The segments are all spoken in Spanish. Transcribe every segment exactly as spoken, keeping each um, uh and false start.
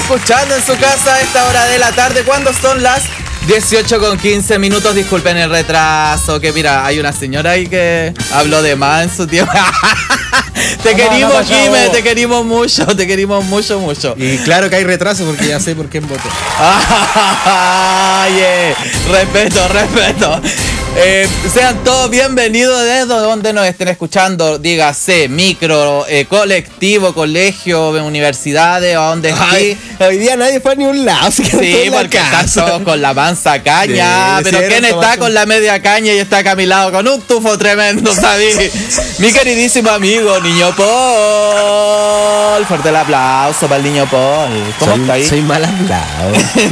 escuchando en su casa a esta hora de la tarde, cuando son las dieciocho con quince minutos. Disculpen el retraso, que mira, hay una señora ahí que habló de más en su tiempo. Te querimos, Jime, te querimos mucho, te querimos mucho, mucho. Y claro que hay retraso porque ya sé por quién voté. Ay, eh, respeto, respeto. Eh, sean todos bienvenidos desde donde nos estén escuchando, dígase micro, eh, colectivo, colegio, universidades o donde esté. Hoy día nadie fue a ningún lado. Sí, porque están todos con la panza caña. Sí, pero ¿quién está con la media caña y está acá a mi lado con un tufo tremendo, ¿sabes? Mi queridísimo amigo, Niño Paul. Fuerte el aplauso para el Niño Paul. ¿Cómo soy, está ahí? Soy mal hablado.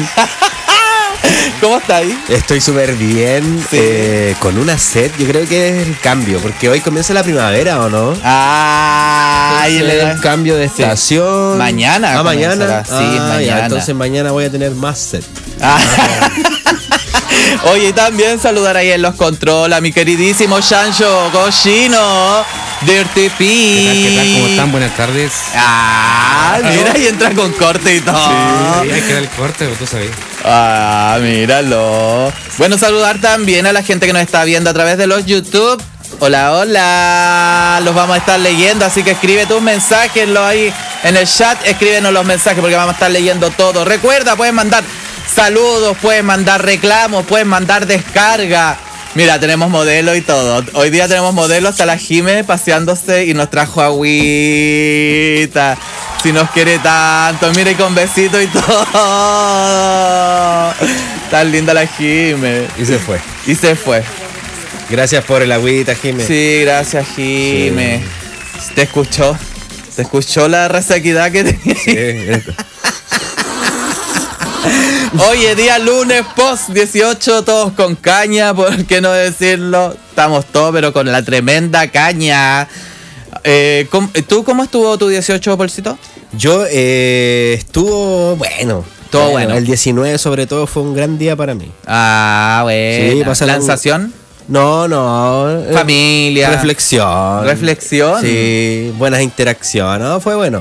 ¿Cómo está ahí? Estoy súper bien, sí. eh, con una sed. Yo creo que es el cambio, porque hoy comienza la primavera, ¿o no? Ah, y el, el cambio de estación. Sí. Mañana. Ah, mañana. Sí, ah, mañana. Ya, entonces mañana voy a tener más sed. Ah. Oye, y también saludar ahí en los controles a mi queridísimo Shancho Cochino, Dirty P. ¿Qué tal, qué tal? ¿Cómo están? Buenas tardes. Ah, mira, y entra con corte y todo. Sí, hay que dar el corte, pero tú sabes. Ah, míralo. Bueno, saludar también a la gente que nos está viendo a través de los YouTube. Hola, hola. Los vamos a estar leyendo, así que escribe tus mensajes ahí en el chat. Escríbenos los mensajes porque vamos a estar leyendo todo. Recuerda, puedes mandar saludos, puedes mandar reclamos, puedes mandar descarga. Mira, tenemos modelo y todo. Hoy día tenemos modelo hasta la Jime paseándose y nos trajo agüita. Si nos quiere tanto, mira, y con besito y todo. Tan linda la Jime. Y se fue. Y se fue. Gracias por el agüita, Jime. Sí, gracias, Jime. Sí. Te escuchó. Te escuchó la resequidad que tenía. Sí. Oye, día lunes, post dieciocho, todos con caña, ¿por qué no decirlo? Estamos todos, pero con la tremenda caña. Eh, ¿Tú cómo estuvo tu dieciocho, Polcito? Yo eh, estuvo bueno. Todo bueno, bueno. El diecinueve sobre todo fue un gran día para mí. Ah, bueno. Sí, ¿lanzación? No, no. Familia. Reflexión. Reflexión. Sí, buenas interacciones. No, fue bueno.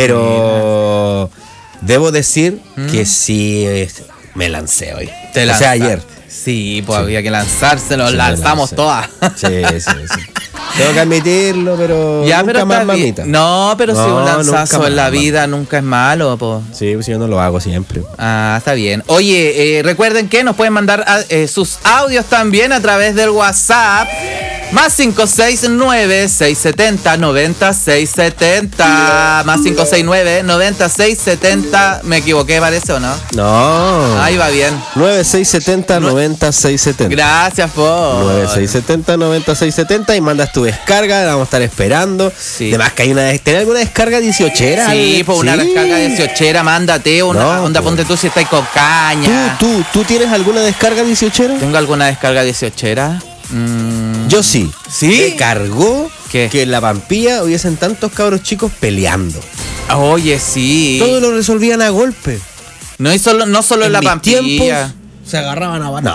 Pero... Mira. Debo decir ¿Mm? que sí me lancé hoy. ¿Te o sea, ayer. Sí, pues sí. Había que lanzarse, nos sí, lanzamos todas. Sí, sí, sí. Tengo que admitirlo, pero ya, nunca pero más mamita. No, pero no, si un lanzazo en la vida nunca es malo, po. Sí, pues yo no lo hago siempre. Ah, está bien. Oye, eh, recuerden que nos pueden mandar eh, sus audios también a través del WhatsApp. Más cinco seis nueve, seis siete cero, nueve seis siete cero. Más cinco seis nueve, nueve seis siete cero. ¿Me equivoqué, parece o no? No. Ahí va bien. nueve seis siete cero, nueve seis siete cero. Gracias, por. nueve seis siete cero, nueve seis siete cero. Y mandas tu descarga, la vamos a estar esperando. Sí. Además que hay una... ¿Tenés alguna descarga dieciochera? Sí, pues una sí. descarga dieciochera, mándate una. No, onda, ponte tú si estás con caña. ¿Tú, tú, ¿Tú tienes alguna descarga dieciochera? ¿Tengo alguna descarga dieciochera? Mm. Yo sí. ¿Sí? Me cargó ¿Qué? Que en la Pampilla hubiesen tantos cabros chicos peleando. Oye, sí. Todo lo resolvían a golpe. No, y solo, no solo en, en la Pampilla. Se agarraban a no,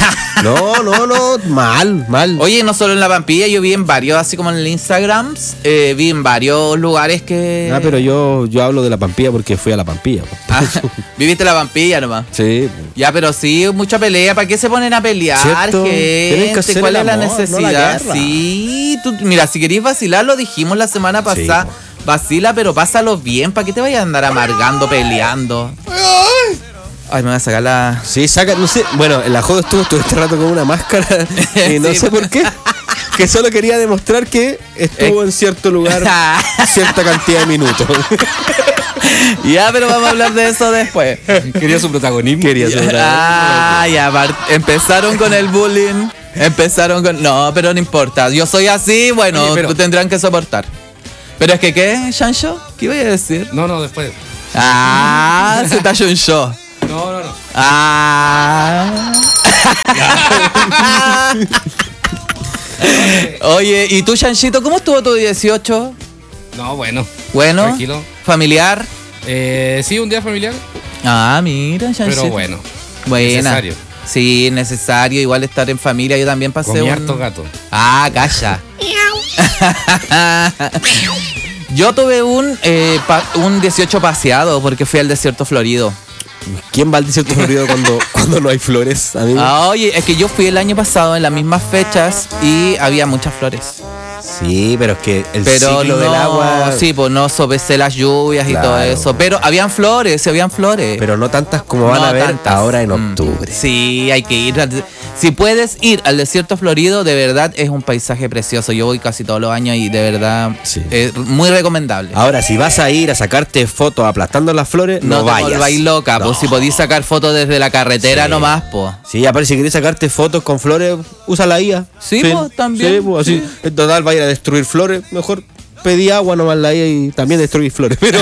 no, no, no, mal, mal. Oye, no solo en la Pampilla, yo vi en varios, así como en el Instagram, eh, vi en varios lugares que... Ah, pero yo, yo hablo de la Pampilla porque fui a la Pampilla. Ah, ¿viviste la Pampilla nomás? Sí. Ya, pero sí, mucha pelea. ¿Para qué se ponen a pelear, ¿cierto? gente? Que hacer ¿Cuál el es la amor, necesidad? No la sí, tú, mira, si queréis vacilar, lo dijimos la semana pasada. Sí, vacila, pero pásalo bien. ¿Para qué te vayas a andar amargando, peleando? Ay, me voy a sacar la... Sí, saca, no sé. Bueno, en la joda estuvo todo este rato con una máscara y no sí, sé por qué. Que solo quería demostrar que estuvo eh. en cierto lugar cierta cantidad de minutos. Ya, pero vamos a hablar de eso después. Quería su protagonismo. Quería su protagonismo. Ah, ya, empezaron con el bullying. Empezaron con... No, pero no importa. Yo soy así, bueno, oye, pero... tendrán que soportar. Pero es que, ¿qué, Shancho? ¿Qué iba a decir? No, no, después. Ah, se talló un show. No, no, no. Ah. Oye, ¿y tú, Chanchito, cómo estuvo tu dieciocho? No, bueno. Bueno. Tranquilo. ¿Familiar? Eh, sí, un día familiar. Ah, mira, Chanchito. Pero bueno. Buena. Necesario. Sí, necesario. Igual estar en familia. Yo también pasé Comí un... harto gato. Ah, calla. Yo tuve un, eh, pa- un dieciocho paseado porque fui al desierto florido. ¿Quién va al desierto florido cuando, cuando no hay flores, amigo? Ah, oye, es que yo fui el año pasado en las mismas fechas y había muchas flores. Sí, pero es que el Pero ciclo no, del agua... sí, pues no sopesé las lluvias y Claro. todo eso. Pero habían flores, sí, habían flores. Pero no tantas como van No a ver tantas. ahora en Mm, octubre. Sí, hay que ir. al- Si puedes ir al desierto florido, de verdad es un paisaje precioso. Yo voy casi todos los años y de verdad Sí. es muy recomendable. Ahora, si vas a ir a sacarte fotos aplastando las flores, no, no te vayas. volváis loca, pues No. si podís sacar fotos desde la carretera Sí. nomás, pues. Sí, aparte si querés sacarte fotos con flores, usa la I A. Sí, pues, también. Sí, pues así, en total va a ir a destruir flores, mejor pedí agua nomás la I A y también destruir flores, pero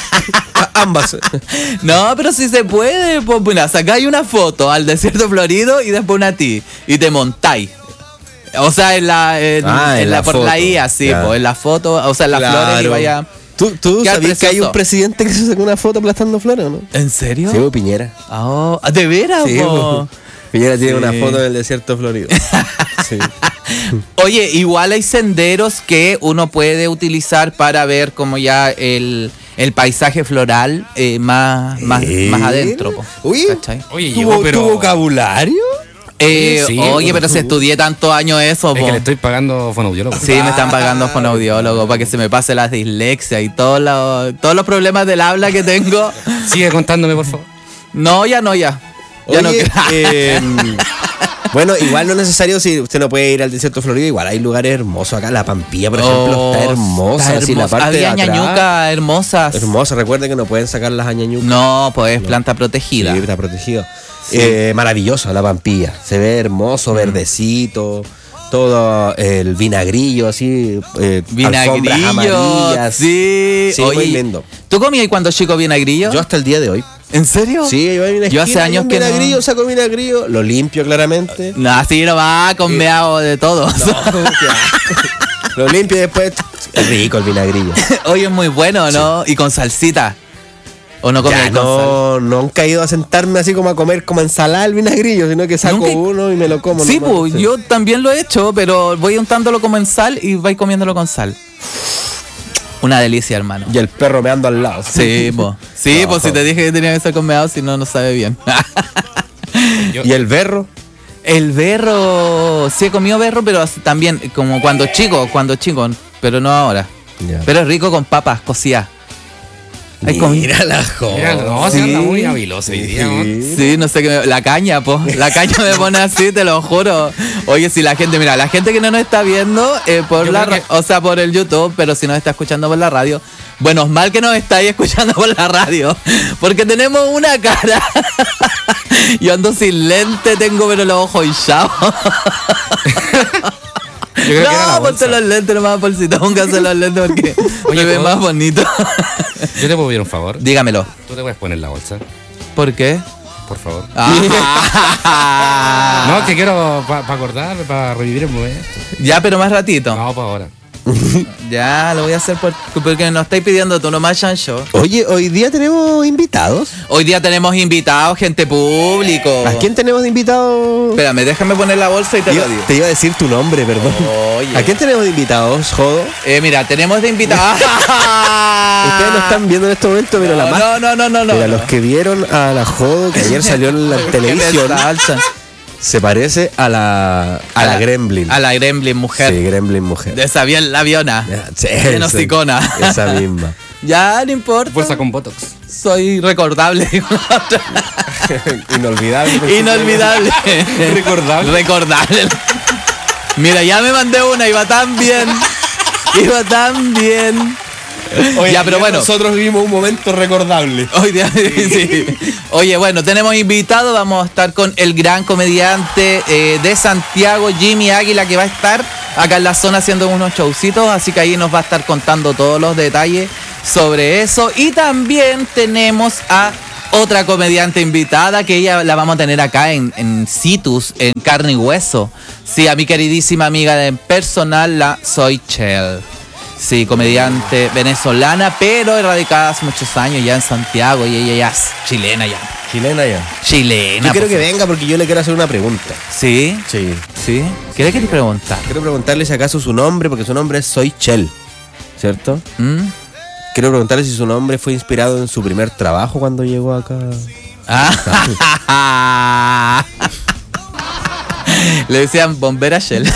ambas. No, pero si se puede, pues mira, sacáis una foto al desierto florido y después una a ti y te montáis. O sea, en la, en, Ah, en en la, la por foto, la I A, sí, ya. pues en la foto, o sea, en las flores y vaya. ¿Tú, tú Qué sabías que hay precioso. un presidente que se sacó una foto aplastando flores o no? ¿En serio? Sí, Piñera. Oh, ¿de veras, Sí, po? Piñera tiene Sí. una foto del desierto florido. Sí. Oye, igual hay senderos que uno puede utilizar para ver como ya el, el paisaje floral eh, más, más, más adentro. Po, Uy, ¿cachai? Oye, ¿tu, llegó, pero. tu vocabulario? Eh, sí, oye, po. pero si estudié tantos años eso, Es po. que le estoy pagando fonoaudiólogo. Sí, me están pagando fonoaudiólogo para que se me pase la dislexia y todos los, todos los problemas del habla que tengo. Sigue contándome, por favor. No, ya no, ya. Ya no Oye, quiero. eh, bueno, igual no es necesario si usted no puede ir al desierto florido, igual hay lugares hermosos acá. La Pampilla, por ejemplo, Oh, está hermosa. está así, la hermosa. parte Había de atrás, ñañucas hermosas. hermosa. Recuerden que no pueden sacar las añañucas. No, pues es planta protegida. Sí, está protegido. Sí. Eh, maravilloso la Pampilla. Se ve hermoso, verdecito. Todo el vinagrillo así. Eh, alfombras Vinagrillo. amarillas. Sí, Sí, oye, muy lindo. ¿tú comías cuando chico vinagrillo? Yo hasta el día de hoy. ¿En serio? Sí, yo, en una Yo hace esquina, años un que no- vinagrillo, saco vinagrillo, lo limpio claramente. No, así no va con meado de todos. Lo limpio y después. Es rico el vinagrillo. Oye, es muy bueno, ¿no? Y con salsita. ¿O no comías Ya, con sal? no, nunca he ido a sentarme así como a comer como ensalada el vinagrillo, sino que saco Nunca- uno y me lo como. Sí, nomás. pues yo también lo he hecho, pero voy untándolo como en sal y vais comiéndolo con sal. Una delicia, hermano. Y el perro me ando al lado. Sí, pues. Sí, No. pues si te dije que tenía que ser con meado, si no, no sabe bien. Yo- Y el berro. El berro, sí he comido berro, pero así también como cuando chico, cuando chico, pero no ahora. Ya. Pero es rico con papas cocidas. Hay comi- Mira la joda. Mira, no, Sí. se anda muy habiloso hoy día, ¿no? Sí, no sé qué me- la caña, po. La caña me pone así, te lo juro. Oye, si la gente, mira, la gente que no nos está viendo eh, por Yo la, creo ra- que- o sea, por el YouTube, pero si nos está escuchando por la radio, bueno, es mal que nos estáis escuchando por la radio, porque tenemos una cara. Yo ando sin lente, tengo pero los ojos hinchados. Yo creo que era la No, ponte bolsa. los lentes nomás, porcito, póngase los lentes porque Oye, se ve ¿puedo? más bonito. Yo te puedo pedir un favor. Dígamelo. Tú te puedes poner la bolsa, ¿Por qué? por favor. Ah. No, que quiero para acordar, para revivir el momento. Ya, pero más ratito. No, para ahora. Ya, lo voy a hacer por- porque nos estáis pidiendo tú nomás, Chancho. Oye, hoy día tenemos invitados. Hoy día tenemos invitados, gente público. ¿A quién tenemos de invitados? Espérame, déjame poner la bolsa y te Yo- lo digo. te iba a decir tu nombre, perdón. Oye. ¿A quién tenemos de invitados, Jodo? Eh, mira, tenemos de invitados. Ustedes no están viendo en este momento, pero la más. No, no, no, no, no. Mira, no. los que vieron a la Jodo, que ayer salió en la Qué televisión, salsa. se parece a la, a la Gremlin. A la Gremlin, mujer. Sí, Gremlin mujer. De esa bien la aviona. Sí, Bien esa- hocicona. Esa misma. Ya, no importa. Fuerza con Botox. Soy recordable. Inolvidable. Inolvidable. Recordable. Recordable. Mira, ya me mandé una, iba tan bien. Iba tan bien. Oye, Ya, pero ayer bueno. Nosotros vivimos un momento recordable. Hoy día, sí. Oye, bueno, tenemos invitado, vamos a estar con el gran comediante eh, de Santiago, Jimmy Águila, que va a estar acá en la zona haciendo unos showcitos, así que ahí nos va a estar contando todos los detalles sobre eso. Y también tenemos a otra comediante invitada, que ella la vamos a tener acá en, en Citus, en Carne y Hueso. Sí, a mi queridísima amiga de personal, la Soy Chel. Sí, comediante venezolana, pero radicada hace muchos años ya en Santiago y ella ya es chilena ya. Chilena ya. Chilena. Yo quiero pues. que venga porque yo le quiero hacer una pregunta. Sí, Sí. sí. ¿Qué le quieres preguntar? Quiero preguntarle si acaso su nombre, porque su nombre es Soy Chel. ¿cierto? ¿Mm? Quiero preguntarle si su nombre fue inspirado en su primer trabajo cuando llegó acá. Ah. Le decían bombera Shell.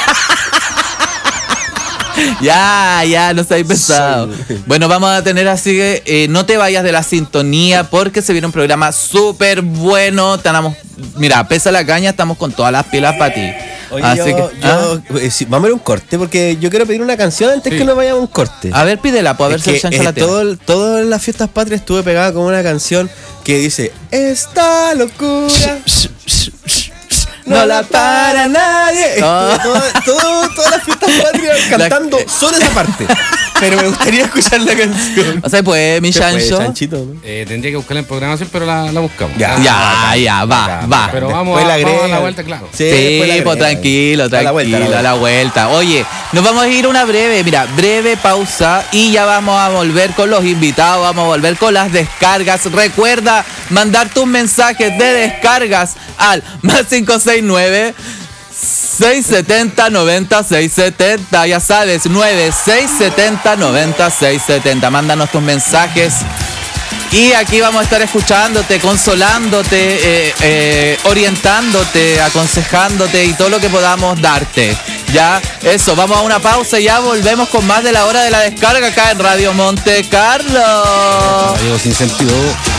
Ya, ya, no se habéis pensado. Bueno, vamos a tener así que eh, no te vayas de la sintonía porque se viene un programa súper bueno. Tenemos, mira, pesa la caña, estamos con todas las pilas para ti. Oye, así yo, que, yo ¿ah? eh, sí, vamos a ver un corte porque yo quiero pedir una canción antes Sí. que nos vayamos a un corte. A ver, pídela, pues a ver Es si el que, chancho eh, la tiene. todo, el- Todas las fiestas patrias estuve pegada con una canción que dice esta locura no la para nadie. Oh. Estuve todo- todo- todas las fiestas patrias cantando solo esa parte. Pero me gustaría escuchar la canción. O sea, pues, mi ¿Qué fue, chancho. Chanchito, ¿no? Eh, tendría que buscarla en programación, pero la, la buscamos. Ya. Ya, ya, va, Bacán, va. bacán. Pero Después vamos a, la vamos a agrega. la vuelta, claro. Sí, Sí, después la pues agrega. tranquilo, A la tranquilo, vuelta, a la a la vuelta. Oye, nos vamos a ir una breve, mira, breve pausa y ya vamos a volver con los invitados, vamos a volver con las descargas. Recuerda mandar tus mensajes de descargas al más cinco seis nueve seis setenta noventa seis setenta, ya sabes, nueve seis setenta noventa seis setenta. Mándanos tus mensajes. Y aquí vamos a estar escuchándote, consolándote, eh, eh, orientándote, aconsejándote y todo lo que podamos darte. Ya, eso, vamos a una pausa y ya volvemos con más de la hora de la descarga acá en Radio Monte Carlo. Digo, sin sentido.